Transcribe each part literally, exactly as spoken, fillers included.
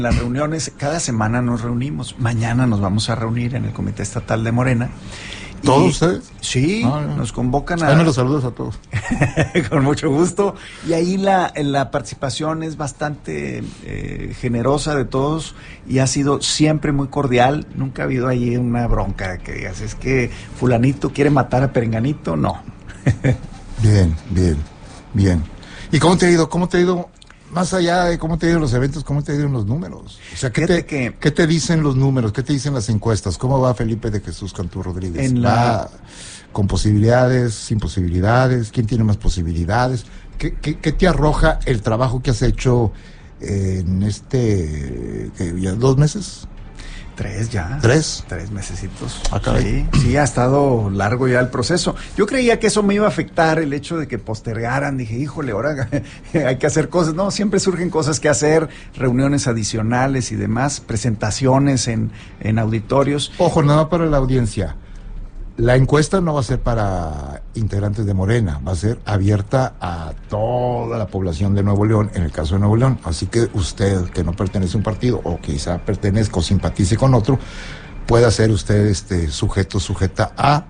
Las reuniones, cada semana nos reunimos. Mañana nos vamos a reunir en el Comité Estatal de Morena. ¿Todos y, ustedes? Sí, ah, no. nos convocan a... Ahí me los saludos a todos. Con mucho gusto. Y ahí la, la participación es bastante eh, generosa de todos y ha sido siempre muy cordial. Nunca ha habido ahí una bronca que digas, es que fulanito quiere matar a perenganito. No. Bien, bien, bien. ¿Y cómo te ha ido? ¿Cómo te ha ido? Más allá de cómo te ha ido en los eventos, ¿cómo te ha ido en los números? O sea, ¿qué te, que, ¿qué te dicen los números? ¿Qué te dicen las encuestas? ¿Cómo va Felipe de Jesús Cantú Rodríguez? En la... ¿Va con posibilidades, sin posibilidades? ¿Quién tiene más posibilidades? ¿Qué, qué, qué te arroja el trabajo que has hecho en este... ¿qué, ya, dos meses? Tres ya. ¿Tres? Tres mesecitos. Ah, sí, sí, ha estado largo ya el proceso. Yo creía que eso me iba a afectar, el hecho de que postergaran. Dije, híjole, ahora hay que hacer cosas. No, siempre surgen cosas que hacer, reuniones adicionales y demás, presentaciones en, en auditorios. Ojo, nada para la audiencia. La encuesta no va a ser para integrantes de Morena, va a ser abierta a toda la población de Nuevo León, en el caso de Nuevo León. Así que usted, que no pertenece a un partido, o quizá pertenezca o simpatice con otro, pueda ser usted este sujeto, sujeta a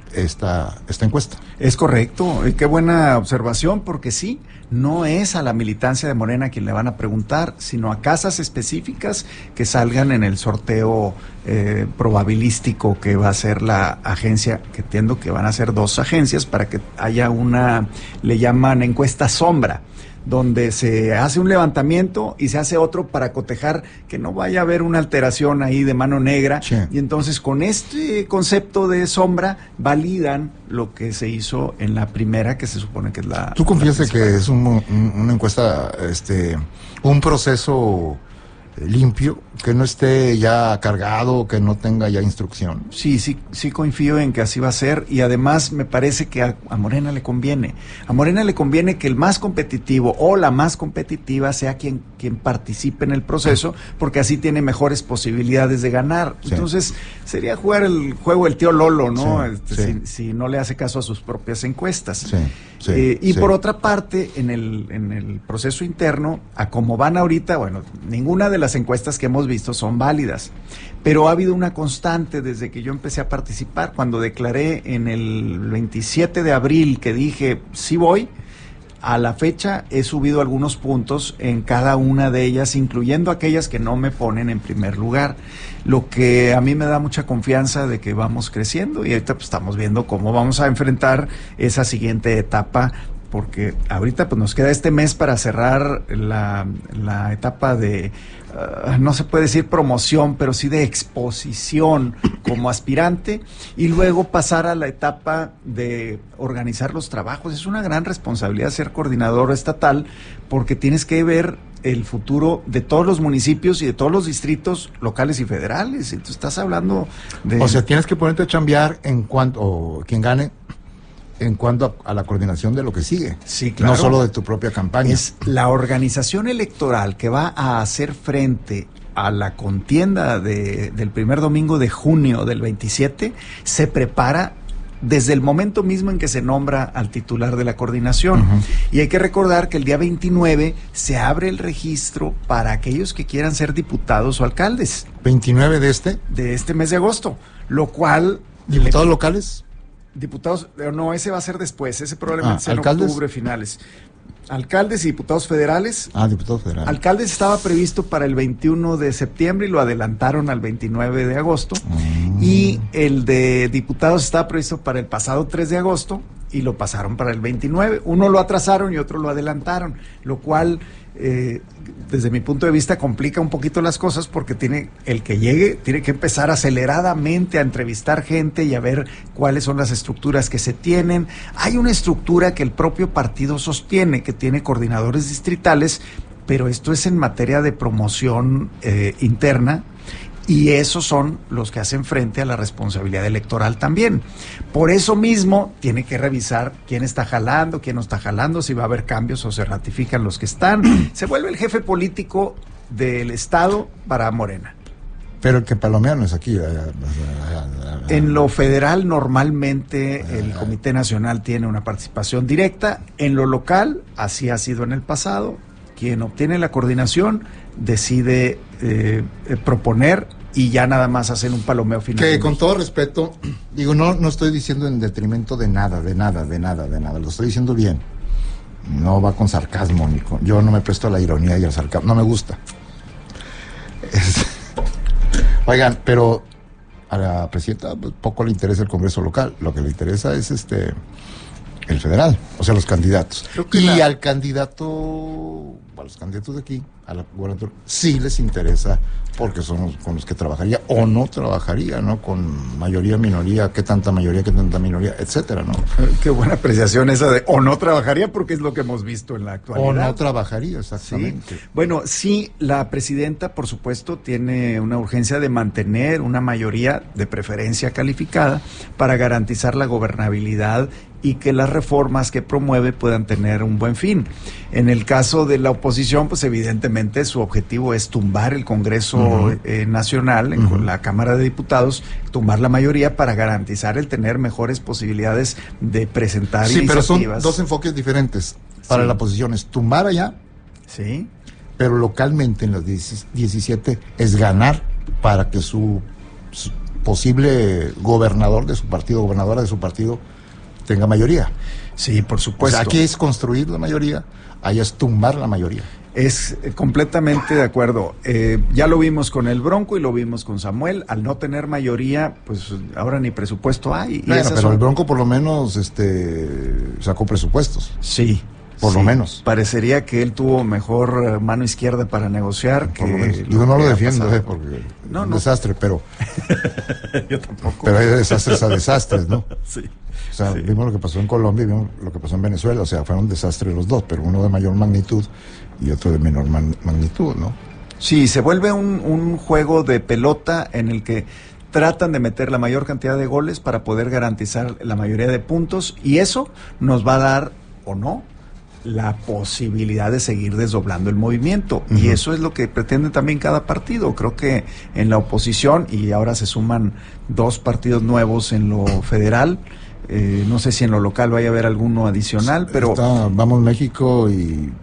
esta, esta encuesta. Es correcto, y qué buena observación, porque sí, no es a la militancia de Morena a quien le van a preguntar, sino a casas específicas que salgan en el sorteo eh, probabilístico que va a ser la agencia, que entiendo que van a ser dos agencias para que haya una, le llaman encuesta sombra, donde se hace un levantamiento y se hace otro para cotejar que no vaya a haber una alteración ahí de mano negra. Sí. Y entonces con este concepto de sombra validan lo que se hizo en la primera, que se supone que es la... ¿Tú confías en que es un, un, una encuesta, este, un proceso limpio, que no esté ya cargado, que no tenga ya instrucción? Sí, sí, sí confío en que así va a ser, y además me parece que a, a Morena le conviene. A Morena le conviene que el más competitivo o la más competitiva sea quien, quien participe en el proceso, porque así tiene mejores posibilidades de ganar. Sí. Entonces, sería jugar el juego del tío Lolo, ¿no? Sí, este, sí. Si, si no le hace caso a sus propias encuestas. Sí, sí, eh, y sí. por otra parte, en el, en el proceso interno, a como van ahorita, bueno, ninguna de las encuestas que hemos visto son válidas, pero ha habido una constante desde que yo empecé a participar. Cuando declaré en el veintisiete de abril que dije sí voy, a la fecha he subido algunos puntos en cada una de ellas, incluyendo aquellas que no me ponen en primer lugar, lo que a mí me da mucha confianza de que vamos creciendo, y ahorita pues estamos viendo cómo vamos a enfrentar esa siguiente etapa, porque ahorita pues nos queda este mes para cerrar la, la etapa de, uh, no se puede decir promoción, pero sí de exposición como aspirante, y luego pasar a la etapa de organizar los trabajos. Es una gran responsabilidad ser coordinador estatal, porque tienes que ver el futuro de todos los municipios y de todos los distritos locales y federales. Entonces estás hablando de... O sea, tienes que ponerte a chambear en cuanto, o quien gane, en cuanto a, a la coordinación de lo que sigue. Sí, claro. No solo de tu propia campaña. Es la organización electoral que va a hacer frente a la contienda de, del primer domingo de junio del veintisiete, se prepara desde el momento mismo en que se nombra al titular de la coordinación. Uh-huh. Y hay que recordar que el día veintinueve se abre el registro para aquellos que quieran ser diputados o alcaldes. ¿veintinueve de este? De este mes de agosto, lo cual... ¿Diputados le... locales? Diputados, no, ese va a ser después, ese probablemente ah, sea en ¿alcaldes? octubre, finales. Alcaldes y diputados federales. Ah, diputados federales. Alcaldes estaba previsto para el veintiuno de septiembre y lo adelantaron al veintinueve de agosto. Mm. Y el de diputados estaba previsto para el pasado tres de agosto y lo pasaron para el veintinueve. Uno lo atrasaron y otro lo adelantaron, lo cual... Eh, desde mi punto de vista complica un poquito las cosas, porque tiene el que llegue tiene que empezar aceleradamente a entrevistar gente y a ver cuáles son las estructuras que se tienen. Hay una estructura que el propio partido sostiene, que tiene coordinadores distritales, pero esto es en materia de promoción eh, interna, y esos son los que hacen frente a la responsabilidad electoral también. Por eso mismo tiene que revisar quién está jalando, quién no está jalando, si va a haber cambios o se ratifican los que están. Se vuelve el jefe político del Estado para Morena. Pero el que palomea no es aquí. En lo federal normalmente el Comité Nacional tiene una participación directa. En lo local, así ha sido en el pasado, quien obtiene la coordinación decide eh, eh, proponer y ya nada más hacer un palomeo final. Que con todo respeto, digo, no, no estoy diciendo en detrimento de nada, de nada, de nada, de nada, lo estoy diciendo bien. No va con sarcasmo, ni con, yo no me presto a la ironía y al sarcasmo, no me gusta. Es, oigan, pero a la presidenta pues, poco le interesa el Congreso local, lo que le interesa es este el federal, o sea, los candidatos. Y la... al candidato, a los candidatos de aquí, a la gubernatura, sí les interesa, porque son los con los que trabajaría o no trabajaría, ¿no? Con mayoría, minoría, qué tanta mayoría, qué tanta minoría, etcétera, ¿no? Qué buena apreciación esa de o no trabajaría, porque es lo que hemos visto en la actualidad. O no trabajaría, exactamente. Sí. Bueno, sí, la presidenta, por supuesto, tiene una urgencia de mantener una mayoría de preferencia calificada para garantizar la gobernabilidad y que las reformas que promueve puedan tener un buen fin. En el caso de la oposición, pues evidentemente su objetivo es tumbar el Congreso uh-huh. eh, Nacional, en uh-huh. la Cámara de Diputados, tumbar la mayoría para garantizar el tener mejores posibilidades de presentar sí, iniciativas. Sí, pero son dos enfoques diferentes. Para sí. la oposición es tumbar allá, sí, pero localmente en los diecisiete es ganar para que su, su posible gobernador de su partido, gobernadora de su partido, tenga mayoría. Sí, por supuesto. O sea, aquí es construir la mayoría, allá es tumbar la mayoría. Es eh, completamente de acuerdo. Eh, ya lo vimos con el Bronco y lo vimos con Samuel. Al no tener mayoría, pues ahora ni presupuesto hay. Y bueno, pero son... el Bronco por lo menos este sacó presupuestos. Sí. Por sí, lo menos. Parecería que él tuvo mejor mano izquierda para negociar. Por que lo menos. Yo no lo defiendo, eh, porque no, es un no. desastre, pero... Yo tampoco. Pero hay desastres a desastres, ¿no? Sí. O sea, sí. vimos lo que pasó en Colombia y vimos lo que pasó en Venezuela. O sea, fueron desastres los dos, pero uno de mayor magnitud y otro de menor man- magnitud, ¿no? Sí, se vuelve un, un juego de pelota en el que tratan de meter la mayor cantidad de goles para poder garantizar la mayoría de puntos, y eso nos va a dar, o no, la posibilidad de seguir desdoblando el movimiento. Uh-huh. Y eso es lo que pretende también cada partido. Creo que en la oposición, y ahora se suman dos partidos nuevos en lo federal, eh, no sé si en lo local vaya a haber alguno adicional, pero... Está, vamos México y...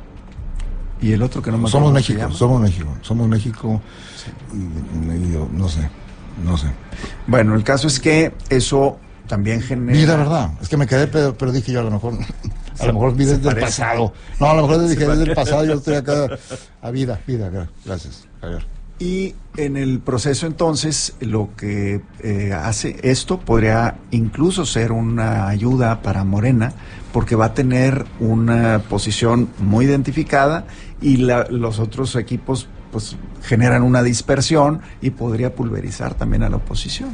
Y el otro que no me Somos México, somos México, somos México, sí. y, y yo, no sé, no sé. Bueno, el caso es que eso también genera... Y la verdad, es que me quedé, pero, pero dije yo a lo mejor... A lo mejor vi desde el pasado. No, a lo mejor dije desde el pasado, yo estoy acá a vida, vida, gracias, Javier. Y en el proceso entonces, lo que eh, hace esto podría incluso ser una ayuda para Morena, porque va a tener una posición muy identificada y la, los otros equipos pues generan una dispersión y podría pulverizar también a la oposición.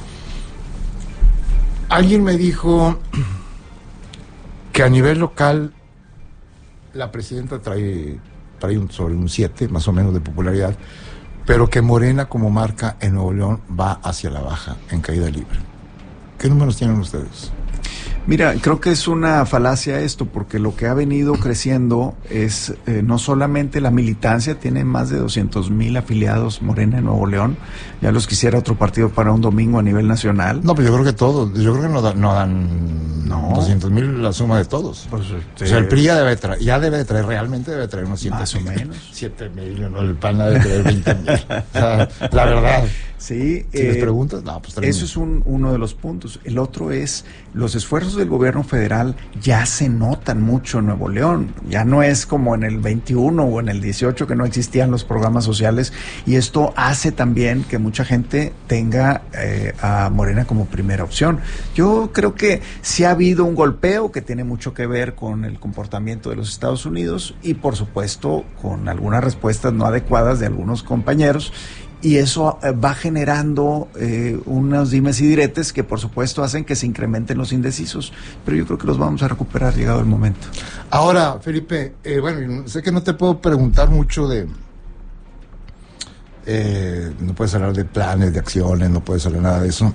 Alguien me dijo... que a nivel local la presidenta trae, trae un, sobre un siete más o menos de popularidad, pero que Morena como marca en Nuevo León va hacia la baja, en caída libre. ¿Qué números tienen ustedes? Mira, creo que es una falacia esto, porque lo que ha venido creciendo es eh, no solamente la militancia, tiene más de doscientos mil afiliados Morena en Nuevo León, ya los quisiera otro partido para un domingo a nivel nacional. No, pero yo creo que todos, yo creo que no, da, no dan no. doscientos mil la suma de todos. Pues, este... O sea, el P R I ya debe traer, ya debe traer, realmente debe traer unos siete más o menos. siete mil, no, el PAN debe traer veinte mil. O sea, la verdad. Sí, si eh, les preguntas, no, pues eso es un, uno de los puntos. El otro es, los esfuerzos del gobierno federal ya se notan mucho en Nuevo León. Ya no es como en el veintiuno o en el dieciocho que no existían los programas sociales, y esto hace también que mucha gente tenga eh, a Morena como primera opción. Yo creo que sí ha habido un golpeo que tiene mucho que ver con el comportamiento de los Estados Unidos y, por supuesto, con algunas respuestas no adecuadas de algunos compañeros. Y eso va generando eh, unos dimes y diretes que por supuesto hacen que se incrementen los indecisos, pero yo creo que los vamos a recuperar llegado el momento. Ahora, Felipe, eh, bueno, sé que no te puedo preguntar mucho de... Eh, no puedes hablar de planes, de acciones, no puedes hablar nada de eso,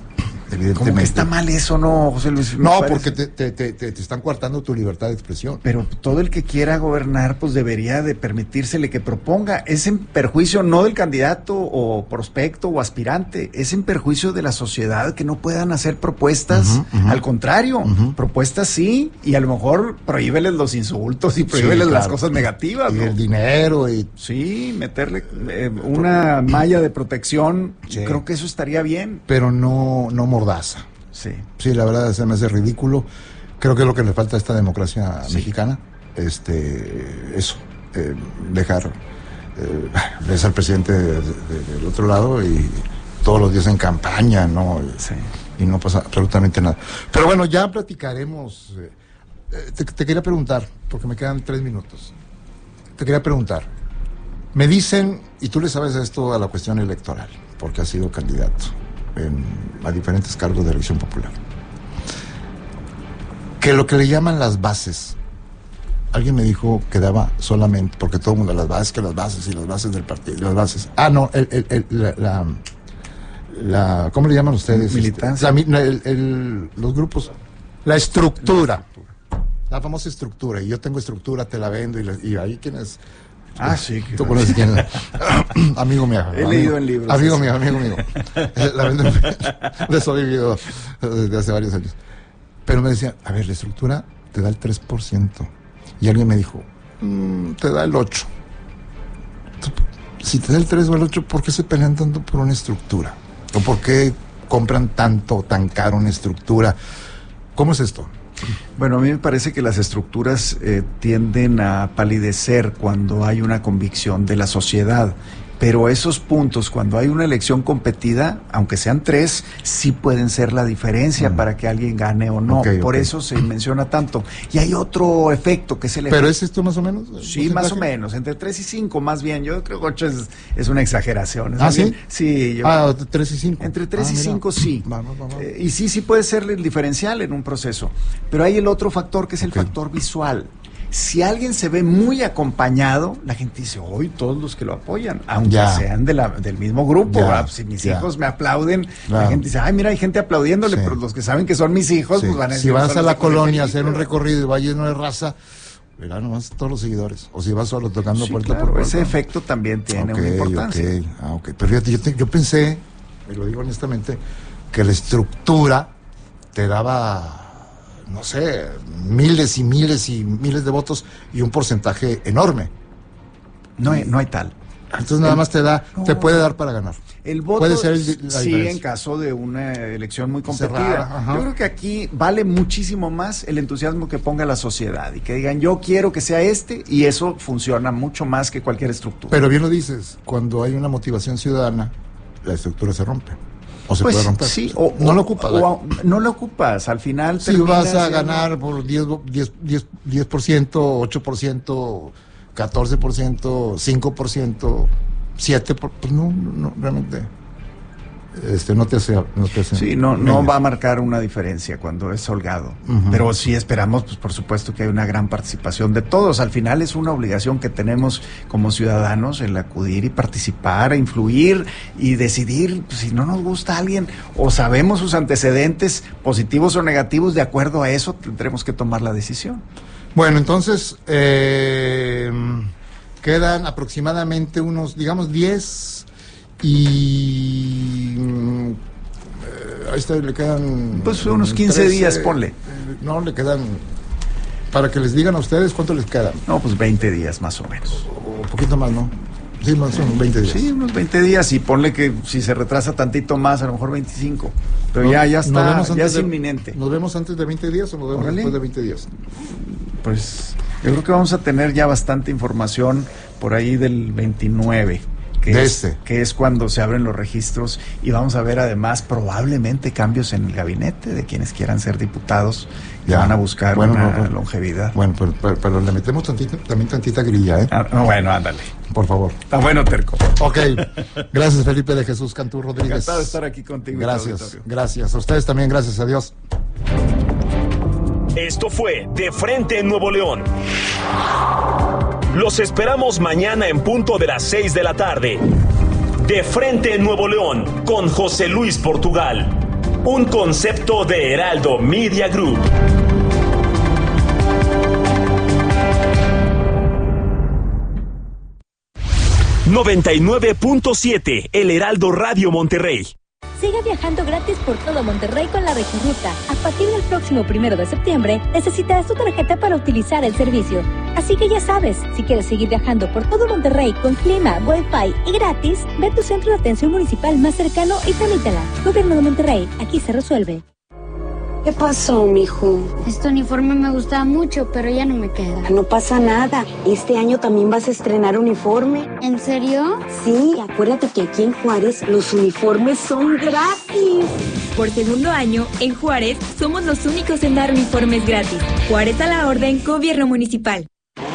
evidentemente. Como que está mal eso, ¿no, José Luis? Me No, parece. porque te, te, te, te están coartando tu libertad de expresión. Pero todo el que quiera gobernar, pues debería de permitírsele que proponga. Es en perjuicio no del candidato o prospecto o aspirante, es en perjuicio de la sociedad que no puedan hacer propuestas. Uh-huh, uh-huh. Al contrario, uh-huh. propuestas sí, y a lo mejor prohíbeles los insultos y prohíbeles sí, claro. las cosas negativas. Y ¿no? el dinero y... Sí, meterle eh, una malla de protección, sí. creo que eso estaría bien. Pero no, no mordaza. Sí. Sí, la verdad se me hace ridículo. Creo que es lo que le falta a esta democracia sí. mexicana. Este, eso, eh, dejar, eh, ves al presidente de, de, del otro lado y todos los días en campaña, ¿no? Sí. Y no pasa absolutamente nada. Pero bueno, ya platicaremos. Eh, te, te quería preguntar, porque me quedan tres minutos. Te quería preguntar. Me dicen, y tú le sabes esto a la cuestión electoral, porque has sido candidato en, a diferentes cargos de elección popular, que lo que le llaman las bases, alguien me dijo que daba solamente, porque todo el mundo, las bases, que las bases y las bases del partido, las bases, ah no, el, el, el, la, la, la, ¿cómo le llaman ustedes? Militancia. Este, la, el, el, los grupos, la estructura, la famosa estructura, y yo tengo estructura, te la vendo, y, la, y ahí quienes... Ah, sí. Tú no. conoces quién es. Amigo mío. He amigo, leído en libros. Amigo mío, amigo mío. La vendo, de eso he vivido desde hace varios años. Pero me decía, a ver, la estructura te da el tres por ciento. Y alguien me dijo, mmm, te da el ocho por ciento. Si te da el tres o el ocho por ciento, ¿por qué se pelean tanto por una estructura? ¿O por qué compran tanto, tan caro una estructura? ¿Cómo es esto? Bueno, a mí me parece que las estructuras eh, tienden a palidecer cuando hay una convicción de la sociedad. Pero esos puntos, cuando hay una elección competida, aunque sean tres, sí pueden ser la diferencia mm. para que alguien gane o no. Okay, Por okay. eso se menciona tanto. Y hay otro efecto que es el efecto. ¿Pero es esto más o menos? Sí, más o menos. Entre tres y cinco, más bien. Yo creo que ocho es, es una exageración. ¿Es ¿Ah, sí? Bien? Sí. Yo ah, tres y cinco. Entre tres ah, y cinco, sí. Vamos, vamos. Eh, y sí, sí puede ser el diferencial en un proceso. Pero hay el otro factor que es el okay. factor visual. Si alguien se ve muy acompañado, la gente dice, hoy todos los que lo apoyan, aunque ya. sean de la, del mismo grupo. Ya, si mis ya. hijos me aplauden, claro. la gente dice, ay, mira, hay gente aplaudiéndole, sí. pero los que saben que son mis hijos, sí. pues van a decir... Si vas a la colonia a hacer un recorrido y va lleno de raza, verán nomás todos los seguidores. O si vas solo tocando sí, puerta claro, por puerta. Ese efecto también tiene okay, una importancia. Okay. Ah, ok. Pero fíjate, yo, te, yo pensé, y lo digo honestamente, que la estructura te daba... no sé, miles y miles y miles de votos y un porcentaje enorme. No hay, no hay tal. Entonces nada el, más te da, no, te puede dar para ganar. El voto puede ser el, sí diferencia. En caso de una elección muy competida. Cerrada, yo creo que aquí vale muchísimo más el entusiasmo que ponga la sociedad y que digan yo quiero que sea este y eso funciona mucho más que cualquier estructura. Pero bien lo dices, cuando hay una motivación ciudadana, la estructura se rompe. O se pues, puede romper. Sí, o, no o, lo ocupas. O, o, no lo ocupas, al final. Si vas a ganar por diez por ciento, ocho por ciento, catorce por ciento, cinco por ciento, siete por ciento, pues no, no, realmente. Este, no te hace. No te hace sí, no, no va a marcar una diferencia cuando es holgado. Uh-huh. Pero sí esperamos, pues por supuesto, que hay una gran participación de todos. Al final es una obligación que tenemos como ciudadanos el acudir y participar, e influir y decidir pues, si no nos gusta a alguien o sabemos sus antecedentes positivos o negativos. De acuerdo a eso, tendremos que tomar la decisión. Bueno, entonces eh, quedan aproximadamente unos, digamos, diez. Y eh, ahí está, le quedan pues unos quince trece, días, ponle. Eh, no, le quedan, para que les digan a ustedes cuánto les quedan. No, pues veinte días más o menos. O un poquito más, ¿no? Sí, más son veinte días. Sí, unos veinte días y ponle que si se retrasa tantito más, a lo mejor veinticinco. Pero no, ya, ya está, ya es de, inminente. ¿Nos vemos antes de veinte días o nos vemos Órale. después de veinte días? Pues yo creo que vamos a tener ya bastante información por ahí del veintinueve. Que de es, este. que es cuando se abren los registros y vamos a ver además probablemente cambios en el gabinete de quienes quieran ser diputados que ya. van a buscar bueno, una no, no. longevidad. Bueno, pero, pero, pero le metemos tantita, también tantita grilla, ¿eh? Ah, no, bueno, ándale. Por favor. Está bueno, Terco. Ok. Gracias, Felipe de Jesús Cantú Rodríguez. Encantado de estar aquí contigo. Gracias, gracias. A ustedes también, gracias a Dios. Esto fue De Frente en Nuevo León. Los esperamos mañana en punto de las seis de la tarde. De Frente en Nuevo León, con José Luis Portugal. un concepto de Heraldo Media Group. noventa y nueve punto siete, El Heraldo Radio Monterrey. Sigue viajando gratis por todo Monterrey con la Regiruta. A partir del próximo primero de septiembre, necesitarás tu tarjeta para utilizar el servicio. Así que ya sabes, si quieres seguir viajando por todo Monterrey con clima, wifi y gratis, ve a tu centro de atención municipal más cercano y tramítala. Gobierno de Monterrey, aquí se resuelve. ¿Qué pasó, mijo? Este uniforme me gustaba mucho, pero ya no me queda. No pasa nada. Este año también vas a estrenar uniforme. ¿En serio? Sí, acuérdate que aquí en Juárez los uniformes son gratis. Por segundo año, en Juárez, somos los únicos en dar uniformes gratis. Juárez a la orden, Gobierno Municipal.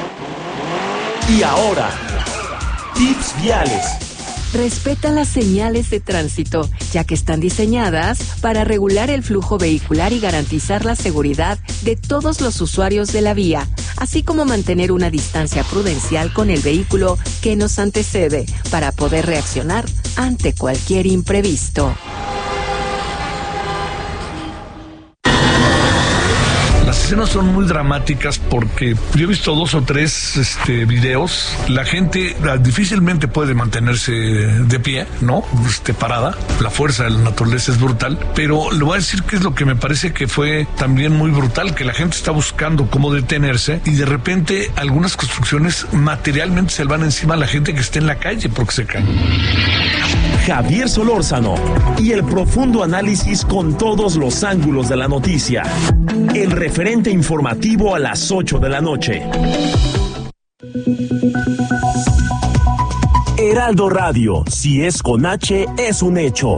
Y ahora, tips viales. Respeta las señales de tránsito, ya que están diseñadas para regular el flujo vehicular y garantizar la seguridad de todos los usuarios de la vía, así como mantener una distancia prudencial con el vehículo que nos antecede para poder reaccionar ante cualquier imprevisto. Las escenas son muy dramáticas porque yo he visto dos o tres este, videos. La gente difícilmente puede mantenerse de pie, ¿no? Este, parada. La fuerza de la naturaleza es brutal. Pero le voy a decir que es lo que me parece que fue también muy brutal, que la gente está buscando cómo detenerse y de repente algunas construcciones materialmente se le van encima a la gente que está en la calle porque se caen. Javier Solórzano y el profundo análisis con todos los ángulos de la noticia. El referente informativo a las ocho de la noche. Heraldo Radio, si es con H, es un hecho.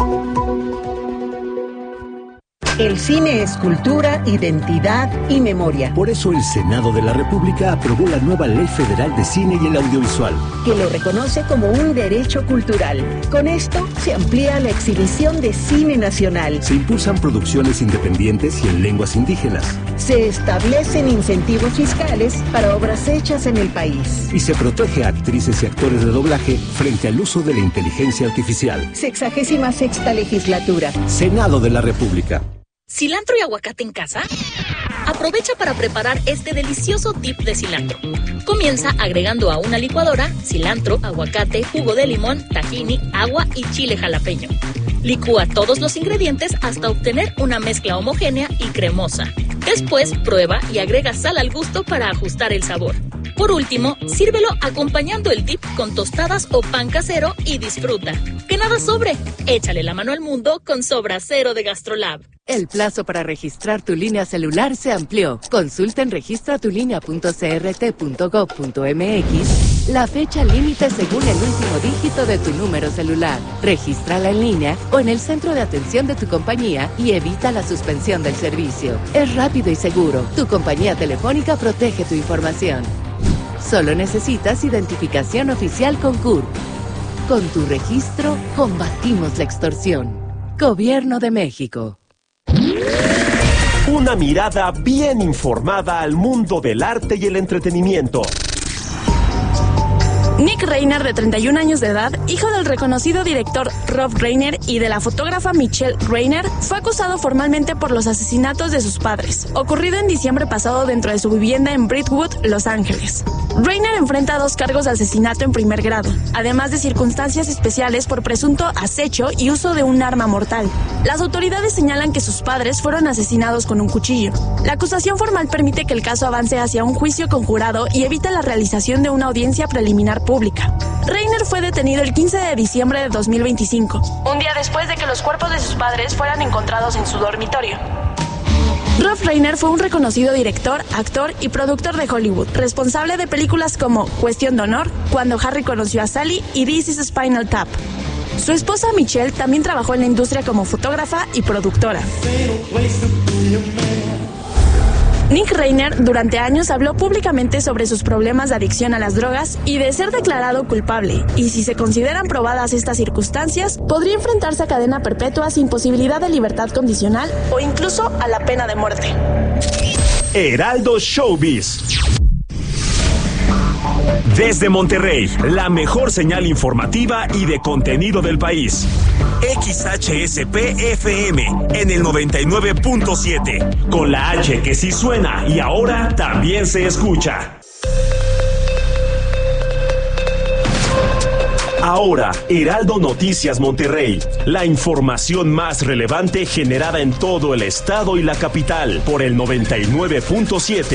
El cine es cultura, identidad y memoria. Por eso el Senado de la República aprobó la nueva Ley Federal de Cine y el Audiovisual, que lo reconoce como un derecho cultural. Con esto se amplía la exhibición de cine nacional. Se impulsan producciones independientes y en lenguas indígenas. Se establecen incentivos fiscales para obras hechas en el país. Y se protege a actrices y actores de doblaje frente al uso de la inteligencia artificial. Sexagésima sexta legislatura. Senado de la República. ¿Cilantro y aguacate en casa? Aprovecha para preparar este delicioso dip de cilantro. Comienza agregando a una licuadora cilantro, aguacate, jugo de limón, tahini, agua y chile jalapeño. Licúa todos los ingredientes hasta obtener una mezcla homogénea y cremosa. Después prueba y agrega sal al gusto para ajustar el sabor. Por último, sírvelo acompañando el dip con tostadas o pan casero y disfruta. ¡Que nada sobre! Échale la mano al mundo con Sobra Cero de Gastrolab. El plazo para registrar tu línea celular se amplió. Consulta en registra tu línea punto c r t punto gov punto m x la fecha límite según el último dígito de tu número celular. Regístrala en línea o en el centro de atención de tu compañía y evita la suspensión del servicio. Es rápido y seguro. Tu compañía telefónica protege tu información. Solo necesitas identificación oficial con C U R P. Con tu registro, combatimos la extorsión. Gobierno de México. Una mirada bien informada al mundo del arte y el entretenimiento. Nick Reiner, de treinta y un años de edad, hijo del reconocido director Rob Reiner y de la fotógrafa Michelle Reiner, fue acusado formalmente por los asesinatos de sus padres, ocurrido en diciembre pasado dentro de su vivienda en Brentwood, Los Ángeles. Reiner enfrenta dos cargos de asesinato en primer grado, además de circunstancias especiales por presunto acecho y uso de un arma mortal. Las autoridades señalan que sus padres fueron asesinados con un cuchillo. La acusación formal permite que el caso avance hacia un juicio conjurado y evita la realización de una audiencia preliminar pública. Reiner fue detenido el quince de diciembre de dos mil veinticinco, un día después de que los cuerpos de sus padres fueran encontrados en su dormitorio. Rob Reiner fue un reconocido director, actor y productor de Hollywood, responsable de películas como Cuestión de Honor, Cuando Harry conoció a Sally y This is Spinal Tap. Su esposa Michelle también trabajó en la industria como fotógrafa y productora. Nick Reiner durante años habló públicamente sobre sus problemas de adicción a las drogas y de ser declarado culpable, y si se consideran probadas estas circunstancias, podría enfrentarse a cadena perpetua sin posibilidad de libertad condicional o incluso a la pena de muerte. Heraldo Showbiz. Desde Monterrey, la mejor señal informativa y de contenido del país. X H S P F M en el noventa y nueve punto siete, con la H que sí suena y ahora también se escucha. Ahora, Heraldo Noticias Monterrey, la información más relevante generada en todo el estado y la capital por el noventa y nueve punto siete.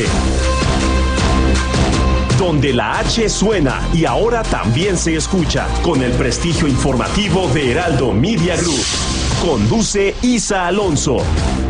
Donde la H suena y ahora también se escucha, con el prestigio informativo de Heraldo Media Group. Conduce Isa Alonso.